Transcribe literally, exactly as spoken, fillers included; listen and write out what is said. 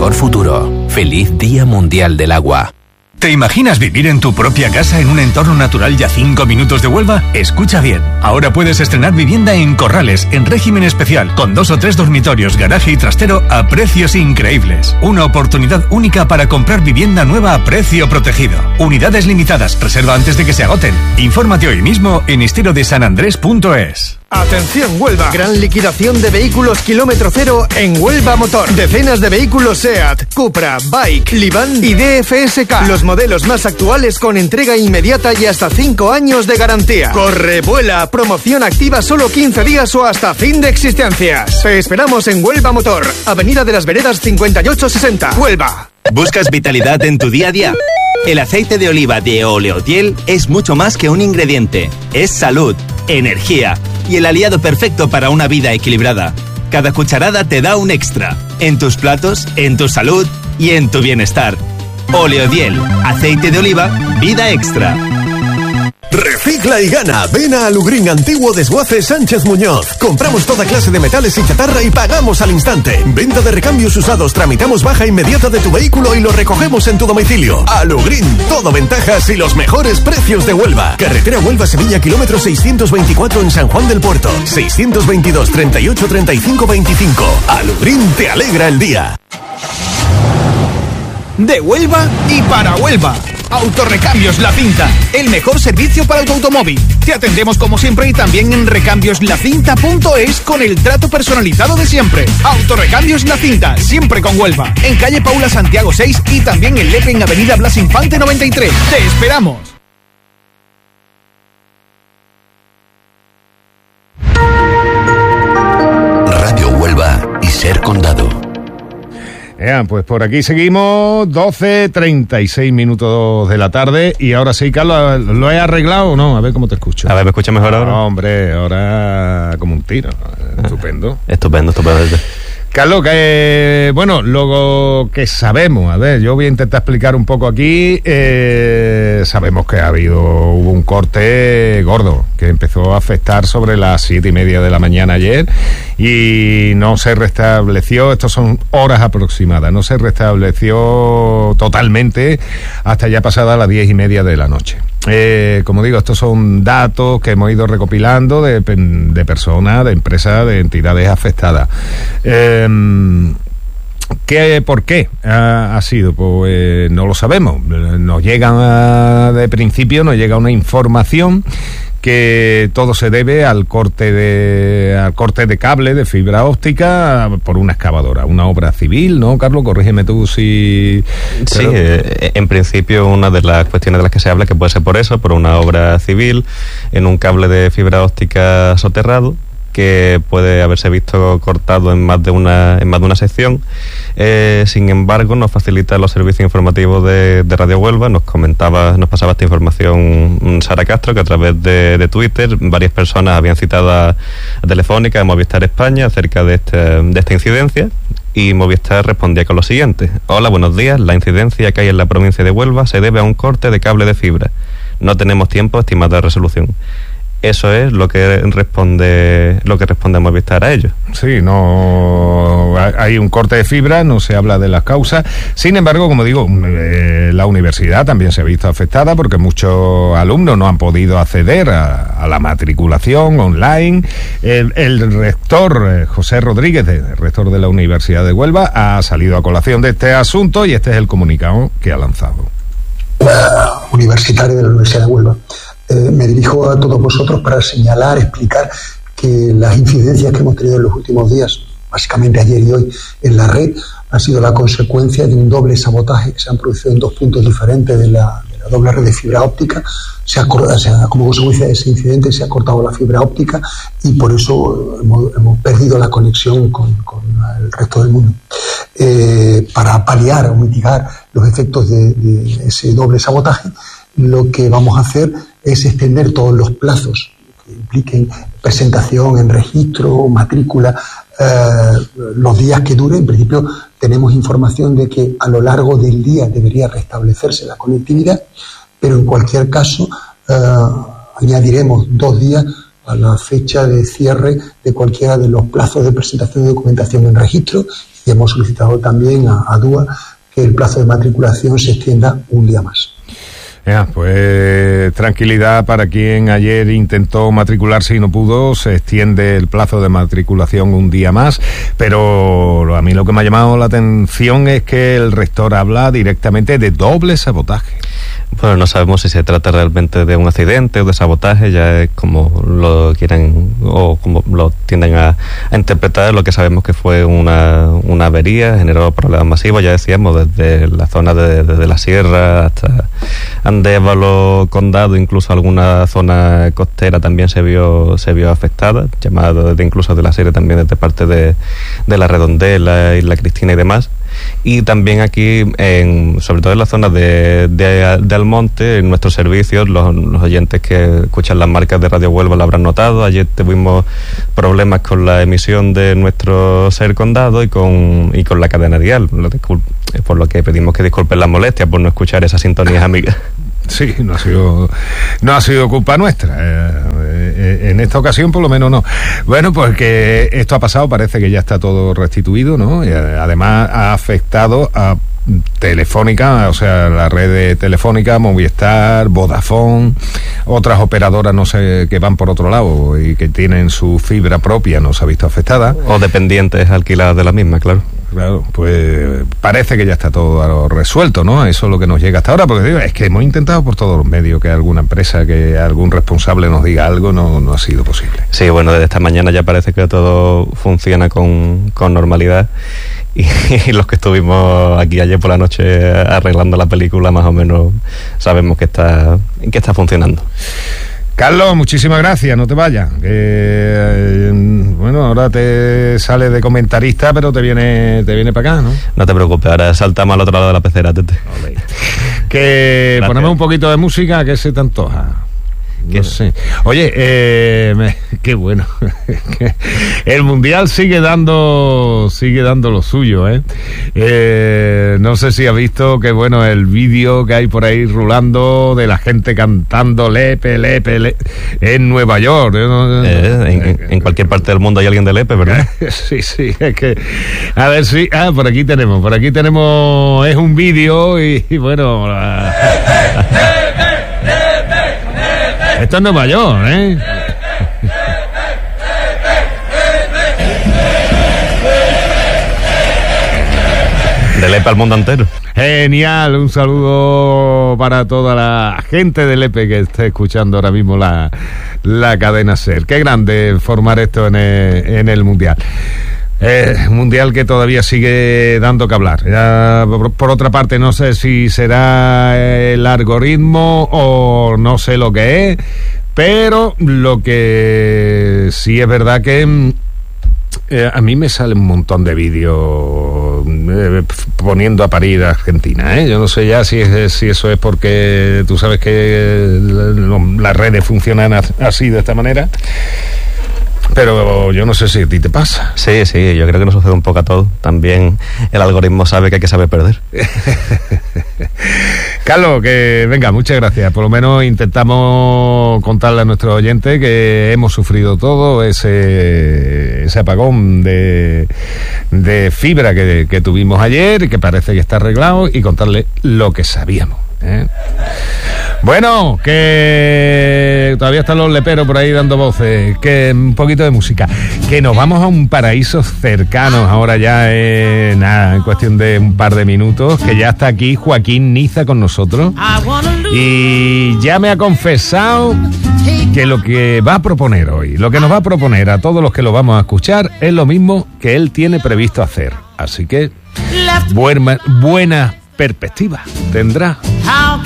mejor futuro. Feliz Día Mundial del Agua. ¿Te imaginas vivir en tu propia casa en un entorno natural y a cinco minutos de Huelva? Escucha bien. Ahora puedes estrenar vivienda en Corrales, en régimen especial, con dos o tres dormitorios, garaje y trastero a precios increíbles. Una oportunidad única para comprar vivienda nueva a precio protegido. Unidades limitadas. Reserva antes de que se agoten. Infórmate hoy mismo en estilo de san andrés punto es. Atención Huelva, gran liquidación de vehículos kilómetro cero en Huelva Motor. Decenas de vehículos SEAT, Cupra, Bike, Livan y D F S K. Los modelos más actuales con entrega inmediata y hasta cinco años de garantía. Corre, vuela, promoción activa solo quince días o hasta fin de existencias. Te esperamos en Huelva Motor, Avenida de las Veredas cincuenta y ocho sesenta, Huelva. ¿Buscas vitalidad en tu día a día? El aceite de oliva de Oleotiel es mucho más que un ingrediente. Es salud, energía y el aliado perfecto para una vida equilibrada. Cada cucharada te da un extra. En tus platos, en tu salud y en tu bienestar. Oleotiel, aceite de oliva, vida extra. Recicla y gana. Ven a Alugrín Antiguo Desguace Sánchez Muñoz. Compramos toda clase de metales y chatarra y pagamos al instante. Venta de recambios usados. Tramitamos baja inmediata de tu vehículo y lo recogemos en tu domicilio. Alugrín, todo ventajas y los mejores precios de Huelva. Carretera Huelva-Sevilla, kilómetro seiscientos veinticuatro en San Juan del Puerto. seiscientos veintidós, treinta y ocho, treinta y cinco, veinticinco. Alugrín te alegra el día. De Huelva y para Huelva. Autorecambios La Cinta, el mejor servicio para tu automóvil. Te atendemos como siempre y también en recambios la cinta punto es con el trato personalizado de siempre. Autorecambios La Cinta, siempre con Huelva. En calle Paula Santiago seis y también en Lepe en avenida Blas Infante noventa y tres. ¡Te esperamos! Radio Huelva y Ser Condado. Eh, pues por aquí seguimos, doce treinta y seis minutos de la tarde. Y ahora sí, Carlos, ¿lo he arreglado o no? A ver cómo te escucho. A ver, ¿me escuchas mejor ahora? No, hombre, ahora como un tiro. Estupendo. Estupendo, estupendo. Carlos, que bueno, lo que sabemos, a ver, yo voy a intentar explicar un poco aquí. Eh, sabemos que ha habido, hubo un corte gordo que empezó a afectar sobre las siete y media de la mañana ayer y no se restableció, estos son horas aproximadas, no se restableció totalmente hasta ya pasadas las diez y media de la noche. Eh, como digo, estos son datos que hemos ido recopilando de, de personas, de empresas, de entidades afectadas. Eh, ¿Qué, ¿Por qué ha, ha sido? Pues eh, no lo sabemos. Nos llega, de principio, nos llega una información que todo se debe al corte de al corte de cable de fibra óptica por una excavadora, una obra civil, ¿no, Carlos? Corrígeme tú si... Sí, pero... eh, en principio una de las cuestiones de las que se habla que puede ser por eso, por una obra civil en un cable de fibra óptica soterrado, que puede haberse visto cortado en más de una en más de una sección. Eh, sin embargo, nos facilita los servicios informativos de, de Radio Huelva. Nos comentaba, nos pasaba esta información Sara Castro, que a través de, de Twitter varias personas habían citado a, a Telefónica, a Movistar España, acerca de, este, de esta incidencia. Y Movistar respondía con lo siguiente: hola, buenos días. La incidencia que hay en la provincia de Huelva se debe a un corte de cable de fibra. No tenemos tiempo estimado de resolución. Eso es lo que responde lo que responde Movistar a ellos. Sí, no hay un corte de fibra, no se habla de las causas. Sin embargo, como digo, eh, la universidad también se ha visto afectada porque muchos alumnos no han podido acceder a, a la matriculación online. El, el rector, eh, José Rodríguez, el rector de la Universidad de Huelva, ha salido a colación de este asunto y este es el comunicado que ha lanzado. La universitaria de la Universidad de Huelva. Eh, me dirijo a todos vosotros para señalar, explicar que las incidencias que hemos tenido en los últimos días, básicamente ayer y hoy, en la red, han sido la consecuencia de un doble sabotaje que se han producido en dos puntos diferentes de la, de la doble red de fibra óptica. Se ha, o sea, como consecuencia de ese incidente se ha cortado la fibra óptica y por eso hemos, hemos perdido la conexión con, con el resto del mundo. Eh, para paliar o mitigar los efectos de, de ese doble sabotaje, lo que vamos a hacer es extender todos los plazos que impliquen presentación en registro, matrícula, eh, los días que dure. En principio tenemos información de que a lo largo del día debería restablecerse la conectividad, pero en cualquier caso eh, añadiremos dos días a la fecha de cierre de cualquiera de los plazos de presentación de documentación en registro y hemos solicitado también a, a DUA que el plazo de matriculación se extienda un día más. Ya, pues tranquilidad para quien ayer intentó matricularse y no pudo, se extiende el plazo de matriculación un día más, pero a mí lo que me ha llamado la atención es que el rector habla directamente de doble sabotaje. Bueno, no sabemos si se trata realmente de un accidente o de sabotaje, ya es como lo quieran o como lo tienden a, a interpretar. Lo que sabemos que fue una, una avería, generó problemas masivos, ya decíamos, desde la zona de, desde la sierra hasta Andévalo, Condado, incluso alguna zona costera también se vio se vio afectada, llamada desde incluso de la sierra también desde parte de, de la Redondela, Isla Cristina y demás. Y también aquí, en, sobre todo en la zona de, de, de Almonte, en nuestros servicios, los, los oyentes que escuchan las marcas de Radio Huelva lo habrán notado. Ayer tuvimos problemas con la emisión de nuestro Ser Condado y con, y con la cadena dial, por lo que pedimos que disculpen las molestias por no escuchar esas sintonías amigas. Sí, no ha sido no ha sido culpa nuestra, eh, eh, en esta ocasión por lo menos no. Bueno, pues que esto ha pasado, parece que ya está todo restituido, ¿no? Y además ha afectado a Telefónica, o sea, la red de Telefónica, Movistar, Vodafone, otras operadoras, no sé, que van por otro lado y que tienen su fibra propia, no se ha visto afectada. O dependientes alquiladas de la misma, claro. Claro, pues parece que ya está todo resuelto, ¿no? Eso es lo que nos llega hasta ahora, porque digo, es que hemos intentado por todos los medios que alguna empresa, que algún responsable nos diga algo, no, no ha sido posible. Sí, bueno, desde esta mañana ya parece que todo funciona con, con normalidad y, y los que estuvimos aquí ayer por la noche arreglando la película más o menos sabemos que está, que está funcionando. Carlos, muchísimas gracias, no te vayas. Que, eh, bueno, ahora te sales de comentarista, pero te viene te viene para acá, ¿no? No te preocupes, ahora saltamos al otro lado de la pecera, Tete. Vale. Que gracias. Ponemos un poquito de música, que se te antoja. No sé. Oye, eh, me, qué bueno. El mundial sigue dando, sigue dando lo suyo, ¿eh? eh no sé si has visto que bueno el vídeo que hay por ahí rulando de la gente cantando Lepe, Lepe, Lepe en Nueva York. Eh, en, en cualquier parte del mundo hay alguien de Lepe, ¿verdad? Sí, sí. Es que a ver si, ah, por aquí tenemos, por aquí tenemos, es un vídeo y, y bueno. La... Esto es Nueva York, ¿eh? De Lepe al mundo entero. Genial, un saludo para toda la gente de Lepe que esté escuchando ahora mismo la, la cadena SER. Qué grande formar esto en el, en el Mundial. Eh, mundial que todavía sigue dando que hablar. Ya, por, por otra parte, no sé si será el algoritmo o no sé lo que es, pero lo que sí es verdad que eh, a mí me sale un montón de vídeos eh, poniendo a parir a Argentina, ¿eh? Yo no sé ya si, es, si eso es porque tú sabes que las redes funcionan así, de esta manera. Pero yo no sé si a ti te pasa. Sí, sí, yo creo que nos sucede un poco a todos. También el algoritmo sabe que hay que saber perder. Carlos, que venga, muchas gracias. Por lo menos intentamos contarle a nuestros oyentes que hemos sufrido todo ese, ese apagón de, de fibra que, que tuvimos ayer y que parece que está arreglado, y contarle lo que sabíamos, ¿eh? Bueno, que todavía están los leperos por ahí dando voces, que un poquito de música, que nos vamos a un paraíso cercano ahora ya, eh, nada, en cuestión de un par de minutos, que ya está aquí Joaquín Niza con nosotros y ya me ha confesado que lo que va a proponer hoy, lo que nos va a proponer a todos los que lo vamos a escuchar es lo mismo que él tiene previsto hacer, así que buena, buena perspectiva tendrá.